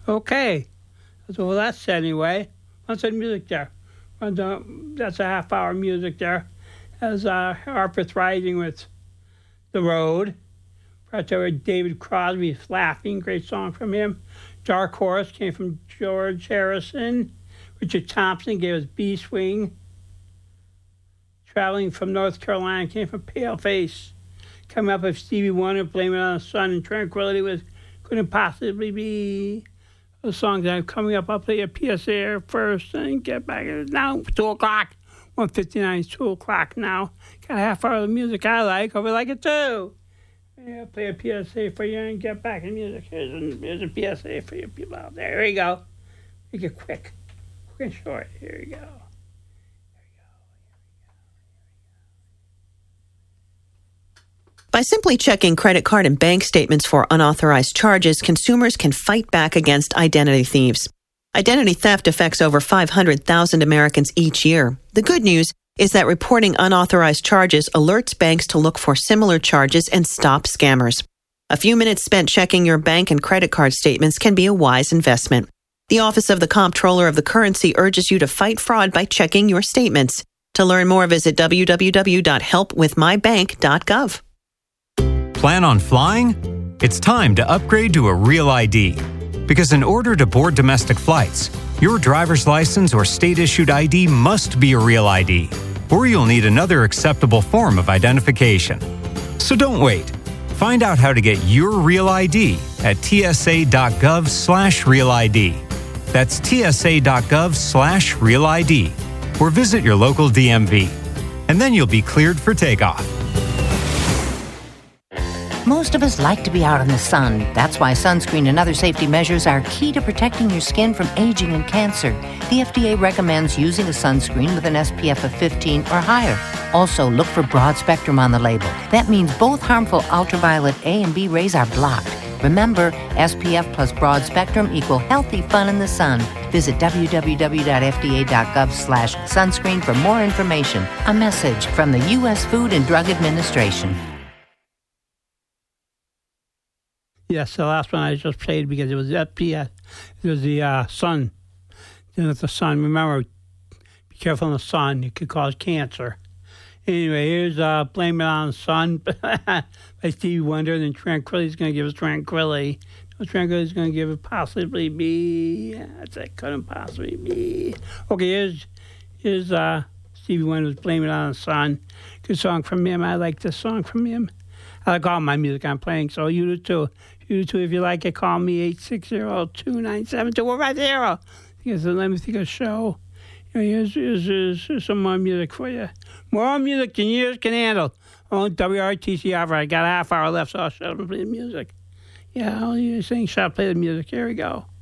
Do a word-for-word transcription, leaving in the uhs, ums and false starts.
Okay. So well, that's it anyway. What's the music there? That's a half hour music there. As uh, Harper's Rising with The Road. Right there with David Crosby, Laughing, great song from him. Dark Horse came from George Harrison. Richard Thompson gave us Bee Swing. Traveling from North Carolina came from Pale Face. Coming up with Stevie Wonder, Blame It on the Sun, and Tranquility with Couldn't Possibly Be. The songs that are coming up, I'll play a P S A first and get back. It's now two o'clock. one fifty-nine is two o'clock now. Got a half hour of the music I like. Hope you like it too. Yeah, I'll play a P S A for you and get back in music. Here's a, here's a P S A for you people out there. Here you go. Make it quick. Quick and short. Here you go. By simply checking credit card and bank statements for unauthorized charges, consumers can fight back against identity thieves. Identity theft affects over five hundred thousand Americans each year. The good news is that reporting unauthorized charges alerts banks to look for similar charges and stop scammers. A few minutes spent checking your bank and credit card statements can be a wise investment. The Office of the Comptroller of the Currency urges you to fight fraud by checking your statements. To learn more, visit w w w dot help with my bank dot gov. Plan on flying? It's time to upgrade to a Real I D. Because in order to board domestic flights, your driver's license or state-issued I D must be a Real I D, or you'll need another acceptable form of identification. So don't wait. Find out how to get your Real I D at t s a dot gov slash real I D. That's t s a dot gov slash real I D, or visit your local D M V. And then you'll be cleared for takeoff. Most of us like to be out in the sun. That's why sunscreen and other safety measures are key to protecting your skin from aging and cancer. The F D A recommends using a sunscreen with an S P F of fifteen or higher. Also, look for broad spectrum on the label. That means both harmful ultraviolet A and B rays are blocked. Remember, S P F plus broad spectrum equal healthy fun in the sun. Visit w w w dot f d a dot gov slash sunscreen for more information. A message from the U S Food and Drug Administration. Yes, the last one I just played because it was F P S. It was the uh, sun. Then it's the sun. Remember, be careful in the sun. It could cause cancer. Anyway, here's uh, Blame It on the Sun by Stevie Wonder. Then Tranquility's going to give us Tranquility. No, Tranquility's going to give it Possibly Be. That's it. Couldn't possibly be. Okay, here's, here's uh, Stevie Wonder's Blame It on the Sun. Good song from him. I like this song from him. I like all my music I'm playing, so you do too. You do too. If you like it, call me eight six zero, two nine seven, two four five zero. Because let me think of a show. You know, here's, here's, here's, here's some more music for you. More music than years can handle. Oh, W R T C offer. I got a half hour left, so I'll shut up and play the music. Yeah, I'll you saying shut up, play the music. Here we go.